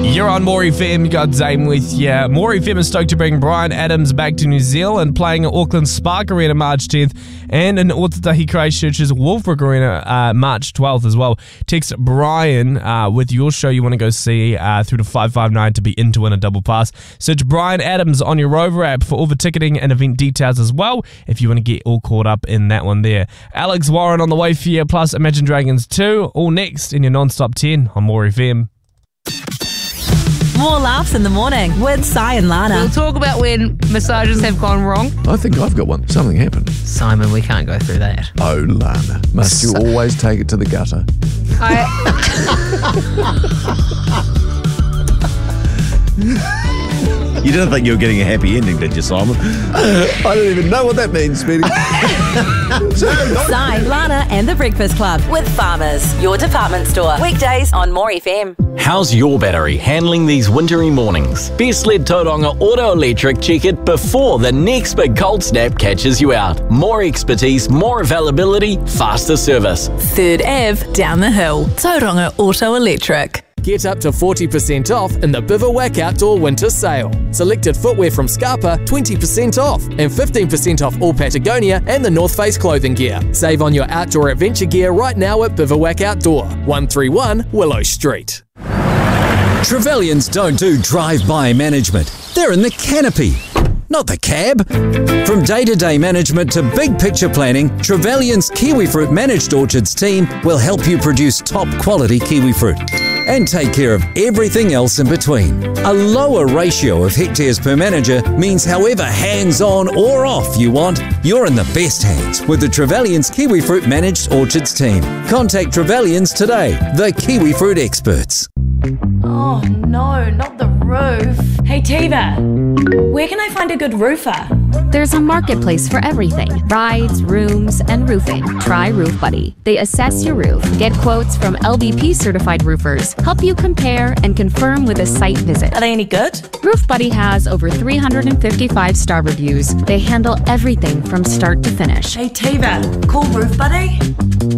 You're on More FM, you got Zane with you. More FM is stoked to bring Bryan Adams back to New Zealand, playing at Auckland Spark Arena March 10th and in Ōtautahi Christchurch's Wolfbrook Arena March 12th as well. Text Bryan with your show you want to go see through to 559 to be in to win a double pass. Search Bryan Adams on your Rover app for all the ticketing and event details as well if you want to get all caught up in that one there. Alex Warren on the way for you, plus Imagine Dragons 2, all next in your non-stop 10 on More FM. More laughs in the morning with Si and Lana. We'll talk about when massages have gone wrong. I think I've got one. Something happened. Simon, we can't go through that. Oh, Lana. Must you always take it to the gutter? You didn't think you were getting a happy ending, did you, Simon? I don't even know what that means, Speedy. Si, Lana and the Breakfast Club with Farmers, your department store. Weekdays on More FM. How's your battery handling these wintry mornings? Best let Tauranga Auto Electric check it before the next big cold snap catches you out. More expertise, more availability, faster service. 3rd Ave, down the hill. Tauranga Auto Electric. Get up to 40% off in the Bivouac Outdoor Winter Sale. Selected footwear from Scarpa, 20% off, and 15% off all Patagonia and the North Face clothing gear. Save on your outdoor adventure gear right now at Bivouac Outdoor, 131 Willow Street. Trevelyan's don't do drive-by management. They're in the canopy, not the cab. From day-to-day management to big picture planning, Trevelyan's Kiwifruit Managed Orchards team will help you produce top-quality kiwifruit and take care of everything else in between. A lower ratio of hectares per manager means however hands-on or off you want, you're in the best hands with the Trevelyan's Kiwifruit Managed Orchards team. Contact Trevelyan's today, the kiwifruit experts. Oh no, not the roof. Hey Tiva, where can I find a good roofer? There's a marketplace for everything. Rides, rooms, and roofing. Try Roof Buddy. They assess your roof, get quotes from LVP certified roofers, help you compare and confirm with a site visit. Are they any good? Roof Buddy has over 355 star reviews. They handle everything from start to finish. Hey Tiva, call Roof Buddy.